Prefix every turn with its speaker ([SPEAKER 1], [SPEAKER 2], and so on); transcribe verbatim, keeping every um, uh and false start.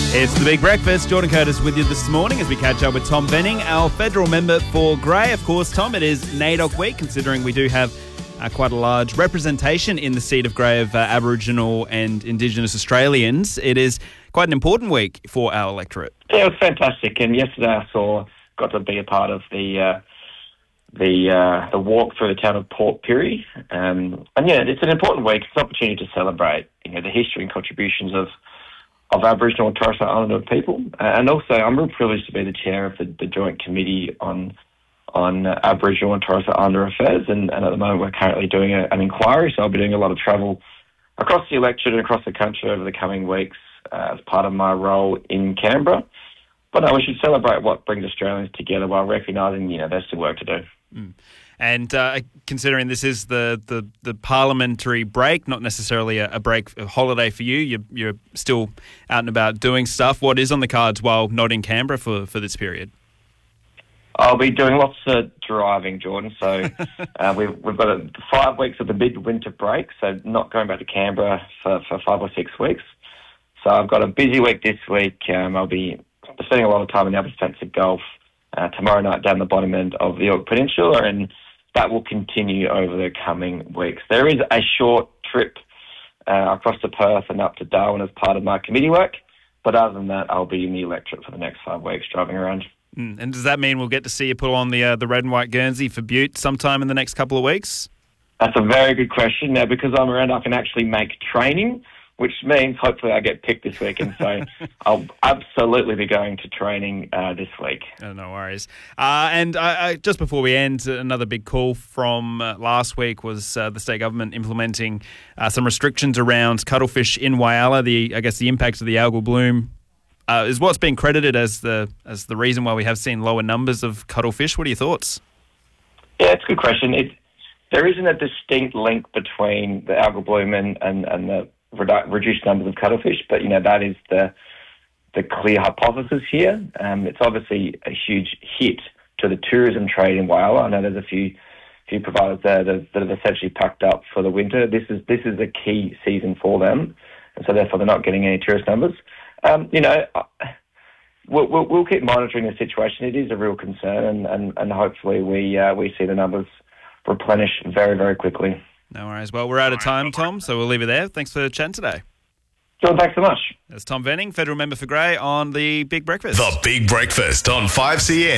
[SPEAKER 1] It's The Big Breakfast. Jordan Curtis with you this morning as we catch up with Tom Venning, our federal member for Grey. Of course, Tom, it is NAIDOC week, considering we do have uh, quite a large representation in the seat of Grey of uh, Aboriginal and Indigenous Australians. It is quite an important week for our electorate.
[SPEAKER 2] Yeah, it was fantastic. And yesterday I saw, got to be a part of the uh, the uh, the walk through the town of Port Pirie. Um, and yeah, it's an important week. It's an opportunity to celebrate, you know, the history and contributions of of Aboriginal and Torres Strait Islander people. Uh, and also, I'm real privileged to be the chair of the, the Joint Committee on on uh, Aboriginal and Torres Strait Islander affairs. And, and at the moment, we're currently doing a, an inquiry, so I'll be doing a lot of travel across the electorate and across the country over the coming weeks uh, as part of my role in Canberra. But no, we should celebrate what brings Australians together while recognising, you know, there's still work to do.
[SPEAKER 1] Mm. And uh, considering this is the, the, the parliamentary break, not necessarily a, a break, a holiday for you, you're, you're still out and about doing stuff. What is on the cards while not in Canberra for, for this period?
[SPEAKER 2] I'll be doing lots of driving, Jordan. So uh, we've, we've got a, five weeks of the mid-winter break, so not going back to Canberra for, for five or six weeks. So I've got a busy week this week. Um, I'll be spending a lot of time in Albert Spencer Golf uh, tomorrow night down the bottom end of the York Peninsula, and that will continue over the coming weeks. There is a short trip uh, across to Perth and up to Darwin as part of my committee work, but other than that, I'll be in the electorate for the next five weeks driving around.
[SPEAKER 1] Mm. And does that mean we'll get to see you put on the uh, the red and white Guernsey for Butte sometime in the next couple of weeks?
[SPEAKER 2] That's a very good question. Now, because I'm around, I can actually make training, which means hopefully I get picked this week. And so I'll absolutely be going to training uh, this week.
[SPEAKER 1] Oh, no worries. Uh, and I, I, just before we end, another big call from uh, last week was uh, the state government implementing uh, some restrictions around cuttlefish in Whyalla. The I guess the impact of the algal bloom uh, is what's being credited as the as the reason why we have seen lower numbers of cuttlefish. What are your thoughts?
[SPEAKER 2] Yeah, it's a good question. It, there isn't a distinct link between the algal bloom and, and, and the Redu- reduced numbers of cuttlefish, but you know that is the the clear hypothesis here. Um, it's obviously a huge hit to the tourism trade in Whyalla. I know there's a few few providers there that, that have essentially packed up for the winter. This is this is a key season for them, and so therefore they're not getting any tourist numbers. Um, you know, we'll, we'll, we'll keep monitoring the situation. It is a real concern, and and, and hopefully we uh, we see the numbers replenish very very quickly.
[SPEAKER 1] No worries. Well, we're out of time, Tom, so we'll leave it there. Thanks for chatting today.
[SPEAKER 2] John, thanks so much.
[SPEAKER 1] That's Tom Venning, federal member for Grey on The Big Breakfast.
[SPEAKER 3] The Big Breakfast on five C M.